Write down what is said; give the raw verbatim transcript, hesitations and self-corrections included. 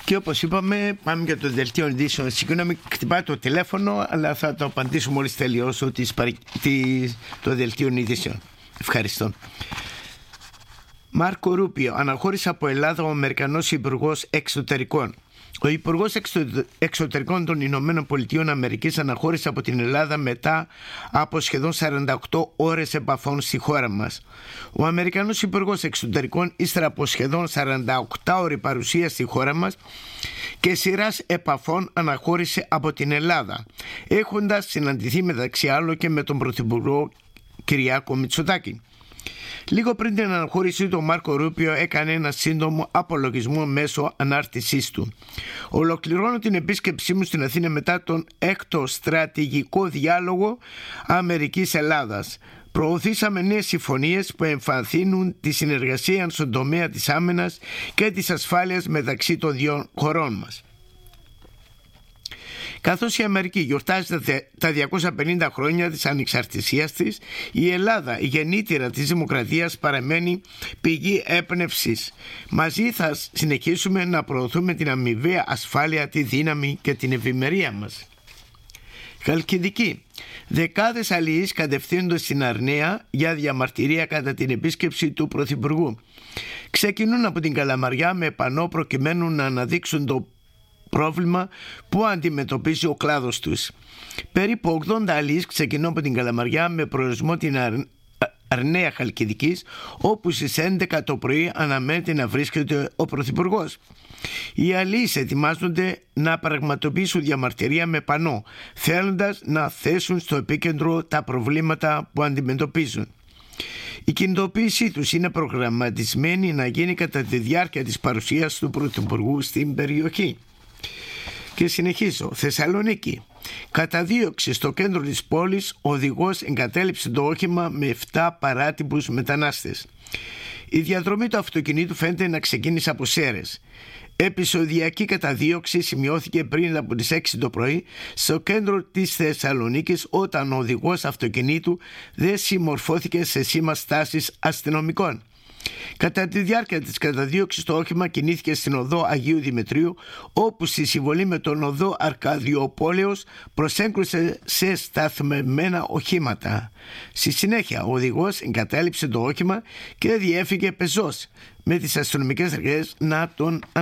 Και όπως είπαμε, πάμε για το δελτίο ειδήσεων. Συγγνώμη, χτυπάει το τηλέφωνο, αλλά θα το απαντήσω μόλις τελειώσω τις, τις, το δελτίο ειδήσεων. Ευχαριστώ. Μάρκο Ρούπιο αναχώρησε από Ελλάδα ο Αμερικανός Υπουργός Εξωτερικών. Ο Υπουργός Εξωτερικών των Ηνωμένων Πολιτειών Αμερικής αναχώρησε από την Ελλάδα μετά από σχεδόν σαράντα οκτώ ώρες επαφών στη χώρα μας. Ο Αμερικανός Υπουργός Εξωτερικών, ύστερα από σχεδόν σαράντα οκτώ ώρες παρουσία στη χώρα μας και σειράς επαφών, αναχώρησε από την Ελλάδα, έχοντας συναντηθεί μεταξύ άλλων και με τον Πρωθυπουργό Κυριάκο Μητσοτάκη. Λίγο πριν την αναχώρησή του, ο Μάρκο Ρούπιο έκανε ένα σύντομο απολογισμό μέσω ανάρτησής του. Ολοκληρώνω την επίσκεψή μου στην Αθήνα μετά τον έκτο στρατηγικό διάλογο Αμερικής-Ελλάδας. Προωθήσαμε νέες συμφωνίες που εμφανθύνουν τη συνεργασία στον τομέα της άμυνας και της ασφάλειας μεταξύ των δύο χωρών μας. Καθώς η Αμερική γιορτάζει τα διακόσια πενήντα χρόνια της ανεξαρτησίας της, η Ελλάδα, η γεννήτηρα της δημοκρατίας, παραμένει πηγή έμπνευσης. Μαζί θα συνεχίσουμε να προωθούμε την αμοιβαία ασφάλεια, τη δύναμη και την ευημερία μας. Χαλκιδική. Δεκάδες αλληλείς κατευθύνονται στην Αρναία για διαμαρτυρία κατά την επίσκεψη του Πρωθυπουργού. Ξεκινούν από την Καλαμαριά με πανό προκειμένου να αναδείξουν το πρόβλημα που αντιμετωπίζει ο κλάδος τους. Περίπου ογδόντα αλληλείς ξεκινούν από την Καλαμαριά με προορισμό την Αρ... Αρναία Χαλκιδικής, όπου στις έντεκα το πρωί αναμένεται να βρίσκεται ο Πρωθυπουργός. Οι αλληλείς ετοιμάζονται να πραγματοποιήσουν διαμαρτυρία με πανό, θέλοντας να θέσουν στο επίκεντρο τα προβλήματα που αντιμετωπίζουν. Η κινητοποίησή τους είναι προγραμματισμένη να γίνει κατά τη διάρκεια της παρουσίας του Πρωθυπουργού στην περιοχή. Και συνεχίζω. Θεσσαλονίκη. Καταδίωξη στο κέντρο της πόλης, οδηγός εγκατέλειψε το όχημα με επτά παράτυπους μετανάστες. Η διαδρομή του αυτοκινήτου φαίνεται να ξεκίνησε από Σέρρες. Επεισοδιακή καταδίωξη σημειώθηκε πριν από τις έξι το πρωί στο κέντρο της Θεσσαλονίκης, όταν ο οδηγός αυτοκινήτου δεν συμμορφώθηκε σε σήμα στάσης αστυνομικών. Κατά τη διάρκεια της καταδίωξης το όχημα κινήθηκε στην οδό Αγίου Δημητρίου, όπου στη συμβολή με τον οδό Αρκαδιοπόλεως προσέκρουσε σε σταθμευμένα οχήματα. Στη συνέχεια ο οδηγός εγκατέλειψε το όχημα και διέφυγε πεζός, με τις αστυνομικές αρχές να τον